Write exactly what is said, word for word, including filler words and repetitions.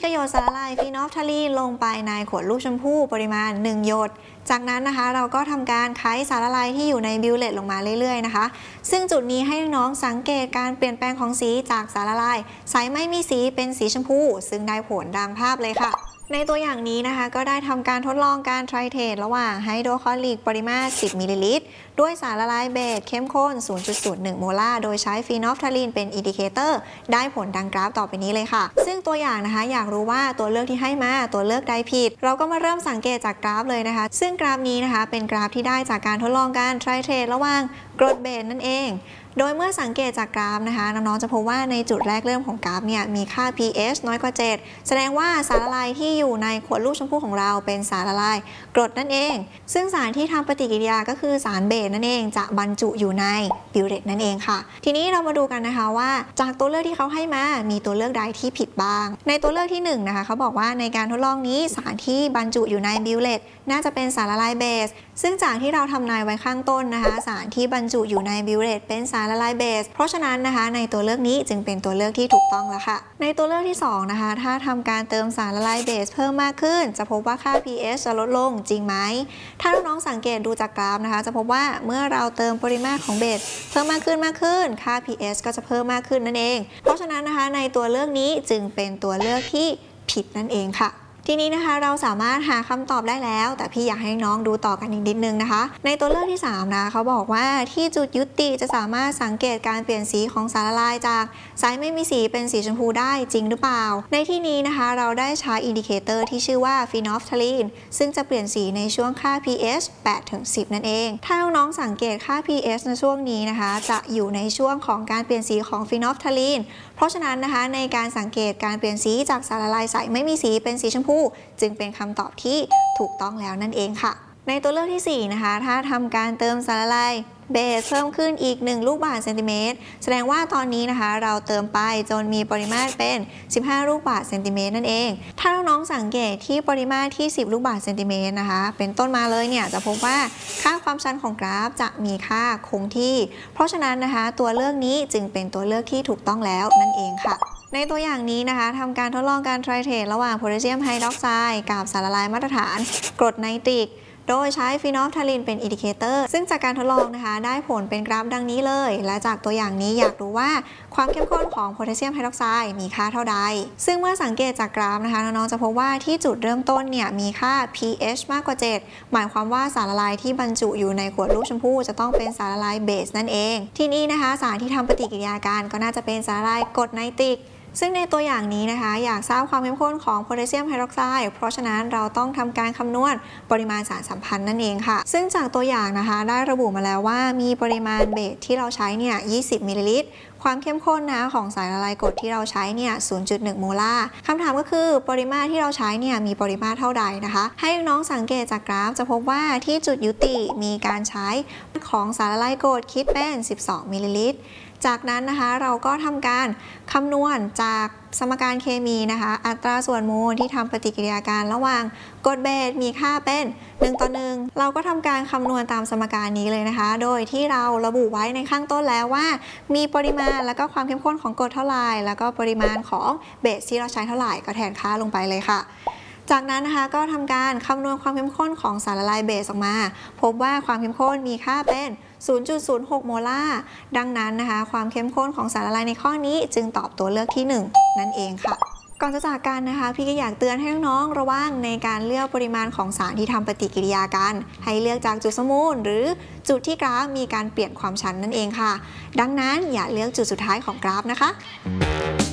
กโยชน์สารละลายฟีนอลฟทาลีนลงไปในขวดลูกชมพู่ปริมาณหนึ่งหยดจากนั้นนะคะเราก็ทำการไขสารละลายที่อยู่ในบิวเลตลงมาเรื่อยๆนะคะซึ่งจุดนี้ให้น้องสังเกตการเปลี่ยนแปลงของสีจากสารละลายใสไม่มีสีเป็นสีชมพูซึ่งได้ผลดังภาพเลยค่ะในตัวอย่างนี้นะคะก็ได้ทำการทดลองการไทรเทรตระหว่างไฮโดรคลอริกปริมาตรสิบมิลลิลิตรด้วยสารละลายเบสเข้มข้น ศูนย์จุดศูนย์หนึ่ง โมลาร์โดยใช้ฟีนอลฟทาลีนเป็นอินดิเคเตอร์ได้ผลดังกราฟต่อไปนี้เลยค่ะซึ่งตัวอย่างนะคะอยากรู้ว่าตัวเลือกที่ให้มาตัวเลือกใดผิดเราก็มาเริ่มสังเกตจากกราฟเลยนะคะซึ่งกราฟนี้นะคะเป็นกราฟที่ได้จากการทดลองการไทรเทรตระหว่างกรดเบสนั่นเองโดยเมื่อสังเกตจากกราฟนะคะน้องๆจะพบว่าในจุดแรกเริ่มของกราฟเนี่ยมีค่า pH น้อยกว่าเจ็ดแสดงว่าสารละลายที่อยู่ในขวดลูกชมพู่ของเราเป็นสารละลายกรดนั่นเองซึ่งสารที่ทำปฏิกิริยาก็คือสารเบสนั่นเองจะบรรจุอยู่ในบิวเรตนั่นเองค่ะทีนี้เรามาดูกันนะคะว่าจากตัวเลือกที่เขาให้มามีตัวเลือกใดที่ผิดบ้างในตัวเลือกที่หนึ่งนะคะเขาบอกว่าในการทดลองนี้สารที่บรรจุอยู่ในบิวเรตน่าจะเป็นสารละลายเบสซึ่งจากที่เราทำนายไว้ข้างต้นนะคะสารที่บรรจุอยู่ในบิวเรตเป็นสารละลายเบสเพราะฉะนั้นนะคะในตัวเลือกนี้จึงเป็นตัวเลือกที่ถูกต้องแล้วค่ะในตัวเลือกที่สองนะคะถ้าทำการเติมสารละลายเบสเพิ่มมากขึ้นจะพบว่าค่า pH จะลดลงจริงไหมถ้าน้องๆสังเกตดูจากกราฟนะคะจะพบว่าเมื่อเราเติมปริมาตรของเบสเพิ่มมากขึ้นมากขึ้นค่า pH ก็จะเพิ่มมากขึ้นนั่นเองเพราะฉะนั้นนะคะในตัวเลือกนี้จึงเป็นตัวเลือกที่ผิดนั่นเองค่ะทีนี้นะคะเราสามารถหาคำตอบได้แล้วแต่พี่อยากให้น้องดูต่อกันอีกนิดนึงนะคะในตัวเลือกที่สามนะเขาบอกว่าที่จุดยุติจะสามารถสังเกตการเปลี่ยนสีของสารละลายจากใสไม่มีสีเป็นสีชมพูได้จริงหรือเปล่าในที่นี้นะคะเราได้ใช้อินดิเคเตอร์ที่ชื่อว่าฟีนอลฟทาลีนซึ่งจะเปลี่ยนสีในช่วงค่า pH แปดถึงสิบ นั่นเองถ้าน้องๆสังเกตค่า pH ในช่วงนี้นะคะจะอยู่ในช่วงของการเปลี่ยนสีของฟีนอลฟทาลีนเพราะฉะนั้นนะคะในการสังเกตการเปลี่ยนสีจากสารละลายใสไม่มีสีเป็นสีชมพูจึงเป็นคำตอบที่ถูกต้องแล้วนั่นเองค่ะในตัวเลือกที่สี่นะคะถ้าทำการเติมสารละลายเบสเพิ่มขึ้นอีกหนึ่งลูกบาศก์เซนติเมตรแสดงว่าตอนนี้นะคะเราเติมไปจนมีปริมาตรเป็นสิบห้าลูกบาศก์เซนติเมตรนั่นเองถ้าน้องๆสังเกตที่ปริมาตรที่สิบลูกบาศก์เซนติเมตรนะคะเป็นต้นมาเลยเนี่ยจะพบว่าค่าความชันของกราฟจะมีค่าคงที่เพราะฉะนั้นนะคะตัวเลือกนี้จึงเป็นตัวเลือกที่ถูกต้องแล้วนั่นเองค่ะในตัวอย่างนี้นะคะทำการทดลองการไทรเทรตระหว่างโพแทสเซียมไฮดรอกไซด์กับสารละลายมาตรฐานกรดไนตริกโดยใช้ฟีนอลฟทาลีนเป็นอินดิเคเตอร์ซึ่งจากการทดลองนะคะได้ผลเป็นกราฟดังนี้เลยและจากตัวอย่างนี้อยากรู้ว่าความเข้มข้นของโพแทสเซียมไฮดรอกไซด์มีค่าเท่าใดซึ่งเมื่อสังเกตจากกราฟนะคะน้องๆจะพบว่าที่จุดเริ่มต้นเนี่ยมีค่า pH มากกว่าเจ็ดหมายความว่าสารละลายที่บรรจุอยู่ในขวดลูกชมพู่จะต้องเป็นสารละลายเบสนั่นเองที่นี่นะคะสารที่ทำปฏิกิริยากันก็น่าจะเป็นสารละลายกรดไนตริกซึ่งในตัวอย่างนี้นะคะอยากทราบความเข้มข้นของโพแทสเซียมไฮดรอกไซด์เพราะฉะนั้นเราต้องทำการคำนวณปริมาณสารสัมพันธ์นั่นเองค่ะซึ่งจากตัวอย่างนะคะได้ระบุมาแล้วว่ามีปริมาณเบสที่เราใช้เนี่ยยี่สิบมิลลิลิตรความเข้มข้นนะของสารละลายกรดที่เราใช้เนี่ย ศูนย์จุดหนึ่ง โมลาร์คำถามก็คือปริมาตรที่เราใช้เนี่ยมีปริมาตรเท่าใดนะคะให้น้องสังเกตจากกราฟจะพบว่าที่จุดยุติมีการใช้ของสารละลายกรดคิดเป็นสิบสองมิลลิลิตรจากนั้นนะคะเราก็ทำการคำนวณจากสมการเคมีนะคะอัตราส่วนโมลที่ทำปฏิกิริยาการระหว่างกรดเบสมีค่าเป็นหนึ่งต่อหนึ่งเราก็ทำการคำนวณตามสมการนี้เลยนะคะโดยที่เราระบุไว้ในข้างต้นแล้วว่ามีปริมาณแล้วก็ความเข้มข้นของกรดเท่าไหร่แล้วก็ปริมาณของเบสที่เราใช้เท่าไหร่ก็แทนค่าลงไปเลยค่ะจากนั้นนะคะก็ทำการคำนวณความเข้มข้นของสารละลายเบสออกมาพบว่าความเข้มข้นมีค่าเป็น ศูนย์จุดศูนย์หก โมลาร์ดังนั้นนะคะความเข้มข้นของสารละลายในข้อนี้จึงตอบตัวเลือกที่หนึ่งนั่นเองค่ะก่อนจะจากกันนะคะพี่ก็อยากเตือนให้น้องๆระวังในการเลือกปริมาณของสารที่ทำปฏิกิริยากันให้เลือกจากจุดสมมูลหรือจุดที่กราฟมีการเปลี่ยนความชันนั่นเองค่ะดังนั้นอย่าเลือกจุดสุดท้ายของกราฟนะคะ